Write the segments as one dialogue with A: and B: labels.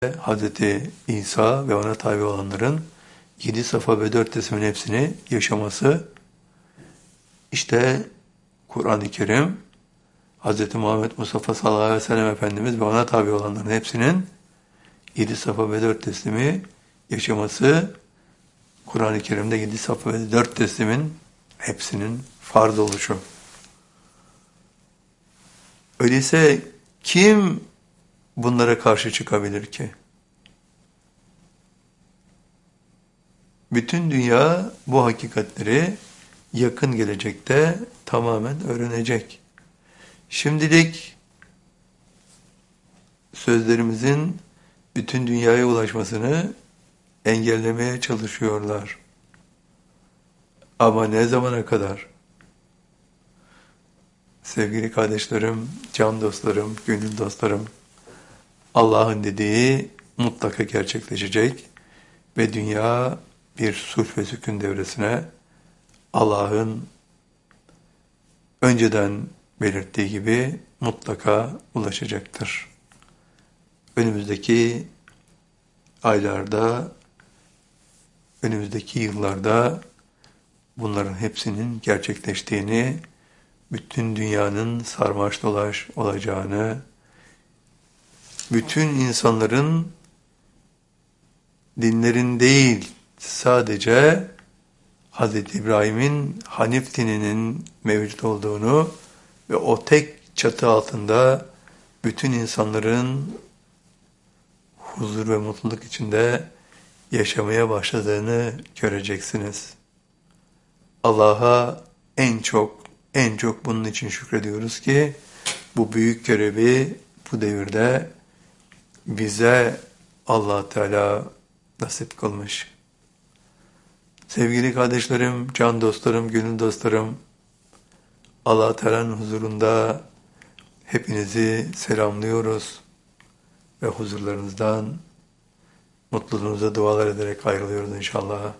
A: Hazreti İsa ve ona tabi olanların 7 safa ve 4 tesimin hepsini yaşaması, işte Kur'an-ı Kerim, Hz. Muhammed Mustafa sallallahu aleyhi ve sellem Efendimiz ve ona tabi olanların hepsinin 7 safa ve 4 teslimi yaşaması, Kur'an-ı Kerim'de 7 safa ve 4 teslimin hepsinin farz oluşu. Öyleyse kim bunlara karşı çıkabilir ki? Bütün dünya bu hakikatleri yakın gelecekte tamamen öğrenecek. Şimdilik sözlerimizin bütün dünyaya ulaşmasını engellemeye çalışıyorlar. Ama ne zamana kadar? Sevgili kardeşlerim, can dostlarım, gönül dostlarım, Allah'ın dediği mutlaka gerçekleşecek ve dünya bir sulh ve sükun devresine Allah'ın önceden belirttiği gibi mutlaka ulaşacaktır. Önümüzdeki aylarda, önümüzdeki yıllarda bunların hepsinin gerçekleştiğini, bütün dünyanın sarmaş dolaş olacağını, bütün insanların dinlerin değil, sadece Hz. İbrahim'in Hanif dininin mevcut olduğunu ve o tek çatı altında bütün insanların huzur ve mutluluk içinde yaşamaya başladığını göreceksiniz. Allah'a en çok bunun için şükrediyoruz ki bu büyük görevi bu devirde bize Allah Teala nasip kılmış. Sevgili kardeşlerim, can dostlarım, gönül dostlarım, Allah Teala'nın huzurunda hepinizi selamlıyoruz ve huzurlarınızdan mutluluğunuza dualar ederek ayrılıyoruz inşallah.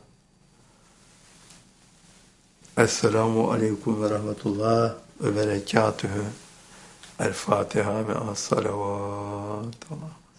A: Esselamu aleyküm ve rahmetullah ve berekatühü. El Fatiha ve as-salavat.